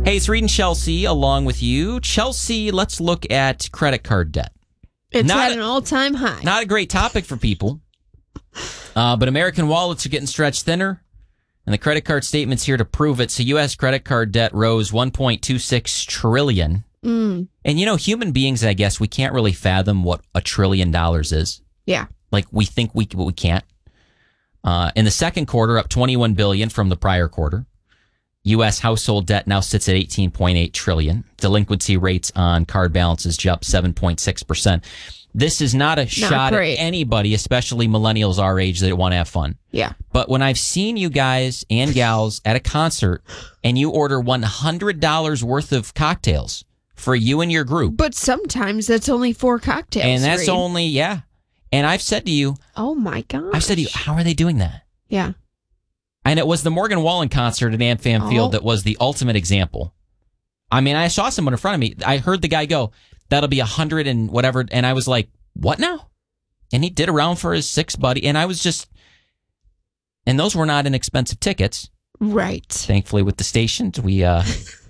Hey, it's Reed and Chelsea along with you. Chelsea, let's look at credit card debt. It's at an all-time high. Not a great topic for people, but American wallets are getting stretched thinner, and the credit card statement's here to prove it. So U.S. credit card debt rose $1.26 trillion. And, human beings, I guess, we can't really fathom what $1 trillion is. Yeah. Like, we think we can't. In the second quarter, up $21 billion from the prior quarter. U.S. household debt now sits at $18.8 trillion. Delinquency rates on card balances jumped 7.6%. This is not a shot at anybody, especially millennials our age that want to have fun. Yeah. But when I've seen you guys and gals at a concert and you order $100 worth of cocktails for you and your group. But sometimes that's only 4 cocktails. And that's only, yeah. And I've said to you. Oh, my gosh. I've said to you, how are they doing that? Yeah. And it was the Morgan Wallen concert at AmFam Field that was the ultimate example. I mean, I saw someone in front of me. I heard the guy go, that'll be 100 and whatever. And I was like, what now? And he did a round for his 6 buddy. And I was just, and those were not inexpensive tickets. Right. Thankfully, with the stations, we got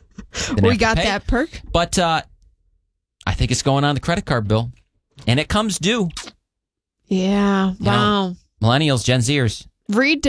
that perk. But I think it's going on the credit card bill. And it comes due. Yeah. Wow. Millennials, Gen Zers. Reed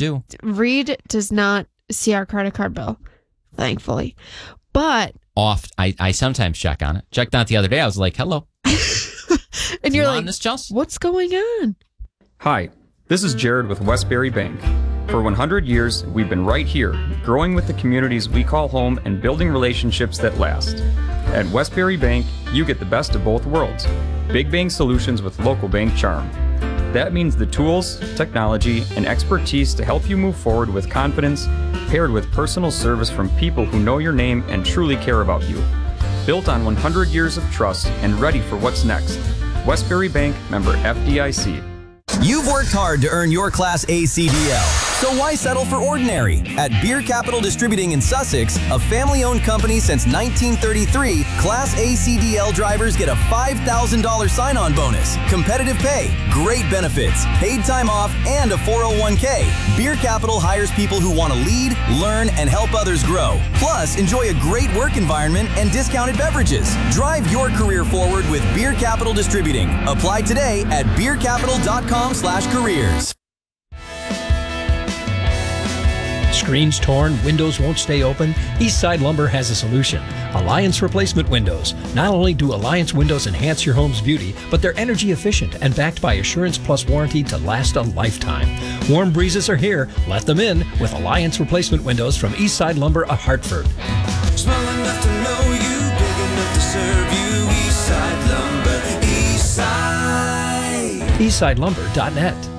does not see our credit card bill, thankfully. But I sometimes check on it. Checked on it the other day. I was like, hello. And you're like, this, what's going on? Hi, this is Jared with Westbury Bank. For 100 years, we've been right here, growing with the communities we call home and building relationships that last. At Westbury Bank, you get the best of both worlds. Big bank solutions with local bank charm. That means the tools, technology, and expertise to help you move forward with confidence, paired with personal service from people who know your name and truly care about you. Built on 100 years of trust and ready for what's next. Westbury Bank, member FDIC. You've worked hard to earn your Class A CDL, so why settle for ordinary? At Beer Capital Distributing in Sussex, a family-owned company since 1933, Class A CDL drivers get a $5,000 sign-on bonus, competitive pay, great benefits, paid time off, and a 401k. Beer Capital hires people who want to lead, learn, and help others grow. Plus, enjoy a great work environment and discounted beverages. Drive your career forward with Beer Capital Distributing. Apply today at beercapital.com/careers. Screens torn, windows won't stay open? Eastside Lumber has a solution. Alliance Replacement Windows. Not only do Alliance windows enhance your home's beauty, but they're energy efficient and backed by Assurance Plus warranty to last a lifetime. Warm breezes are here. Let them in with Alliance Replacement Windows from Eastside Lumber of Hartford. Small enough to know you, big enough to serve you. Eastside Lumber, Eastside. EastsideLumber.net.